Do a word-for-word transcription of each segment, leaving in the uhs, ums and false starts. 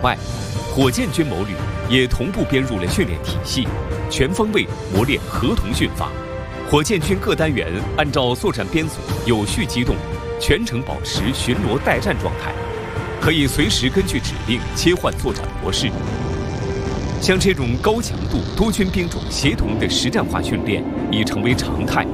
外，火箭军某旅也同步编入了训练体系，全方位磨练合同训法。火箭军各单元按照作战编组有序机动，全程保持巡逻待战状态，可以随时根据指令切换作战模式。像这种高强度多军兵种协同的实战化训练已成为常态。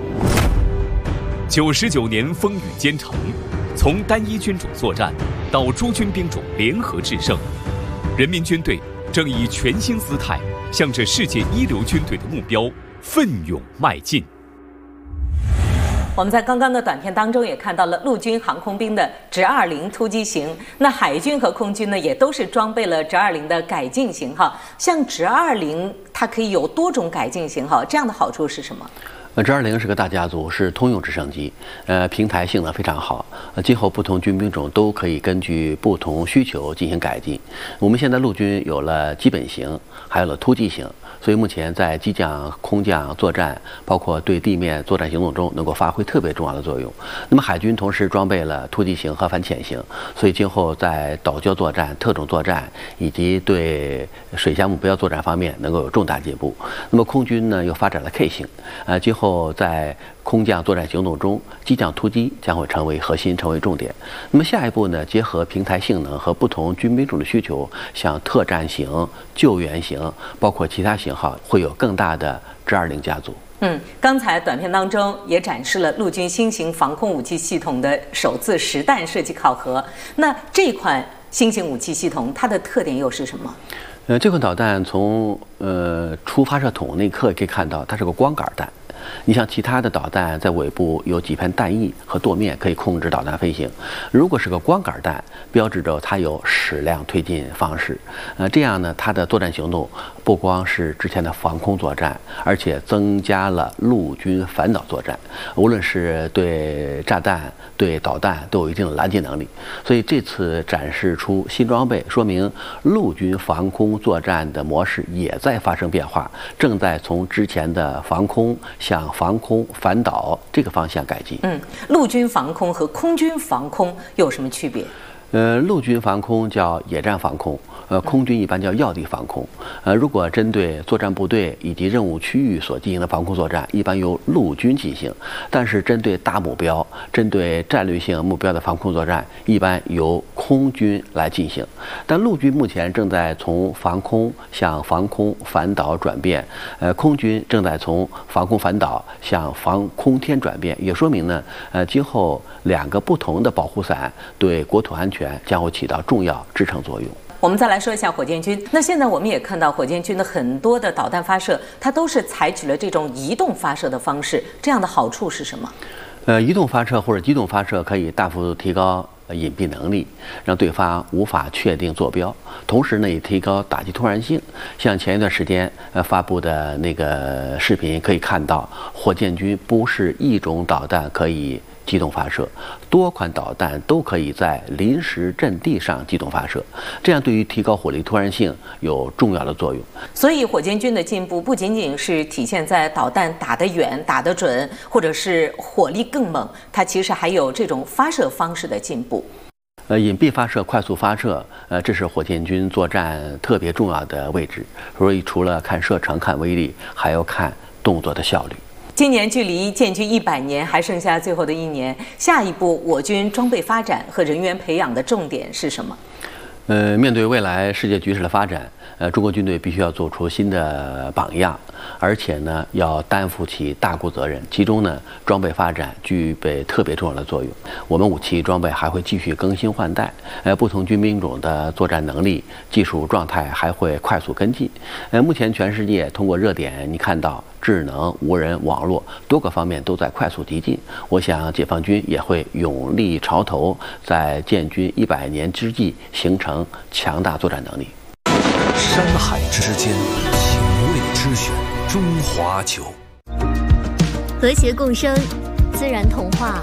九十九年风雨兼程，从单一军种作战到诸军兵种联合制胜，人民军队正以全新姿态向着世界一流军队的目标奋勇迈进。 我们在刚刚的短片当中也看到了陆军航空兵的直二零突击型，那海军和空军呢也都是装备了直二零的改进型号。像直二零，它可以有多种改进型号，这样的好处是什么？ 呃，直二零是个大家族，是通用直升机，呃，平台性能非常好。呃，今后不同军兵种都可以根据不同需求进行改进。我们现在陆军有了基本型，还有了突击型，所以目前在机降、空降作战，包括对地面作战行动中，能够发挥特别重要的作用。那么海军同时装备了突击型和反潜型，所以今后在岛礁作战、特种作战以及对水下目标作战方面能够有重大进步。那么空军呢，又发展了 K 型，呃，今后后在空降作战行动中，机降突击将会成为核心，成为重点。那么下一步呢，结合平台性能和不同军兵种的需求，像特战型、救援型，包括其他型号，会有更大的直二零家族。 嗯，刚才短片当中也展示了陆军新型防空武器系统的首次实弹设计考核。那这款新型武器系统它的特点又是什么？ 呃，这款导弹从呃出发射筒那一刻可以看到，它是个光杆弹。你像其他的导弹在尾部有几片弹翼和舵面可以控制导弹飞行，如果是个光杆弹，标志着它有矢量推进方式。呃，这样呢，它的作战行动不光是之前的防空作战，而且增加了陆军反导作战，无论是对炸弹、对导弹都有一定的拦截能力。所以这次展示出新装备，说明陆军防空作战的模式也在发生变化，正在从之前的防空向防空反导这个方向改进。 嗯，陆军防空和空军防空有什么区别？ 呃，陆军防空叫野战防空，呃，空军一般叫要地防空。呃，如果针对作战部队以及任务区域所进行的防空作战，一般由陆军进行；但是针对大目标、针对战略性目标的防空作战，一般由空军来进行。但陆军目前正在从防空向防空反导转变，呃，空军正在从防空反导向防空天转变，也说明呢，呃，今后两个不同的保护伞对国土安全将会起到重要支撑作用。 我们再来说一下火箭军。那现在我们也看到火箭军的很多的导弹发射，它都是采取了这种移动发射的方式，这样的好处是什么？ 呃，移动发射或者机动发射可以大幅提高隐蔽能力，让对方无法确定坐标，同时呢也提高打击突然性。像前一段时间呃发布的那个视频可以看到，火箭军不是一种导弹可以机动发射，多款导弹都可以在临时阵地上机动发射，这样对于提高火力突然性有重要的作用。 所以火箭军的进步不仅仅是体现在导弹打得远、打得准，或者是火力更猛，它其实还有这种发射方式的进步。 呃，隐蔽发射、快速发射，呃，这是火箭军作战特别重要的位置。所以除了看射程、看威力，还要看动作的效率。 今年距离建军一百年还剩下最后的一年，下一步我军装备发展和人员培养的重点是什么？ 呃，面对未来世界局势的发展，呃，中国军队必须要做出新的榜样，而且呢，要担负起大国责任。其中呢，装备发展具备特别重要的作用。我们武器装备还会继续更新换代，呃，不同军兵种的作战能力、技术状态还会快速跟进。呃，目前全世界通过热点，你看到智能、无人、网络多个方面都在快速提进。我想，解放军也会勇立潮头，在建军一百年之际形成强大作战能力。 山海之间，情味之选，中华酒。 和谐共生，自然童话。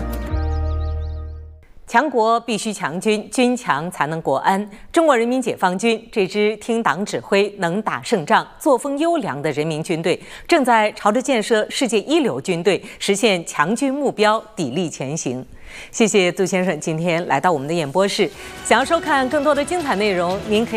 强国必须强军，军强才能国安。中国人民解放军这支听党指挥、能打胜仗、作风优良的人民军队，正在朝着建设世界一流军队、实现强军目标砥砺前行。谢谢杜先生今天来到我们的演播室。想要收看更多的精彩内容，您可以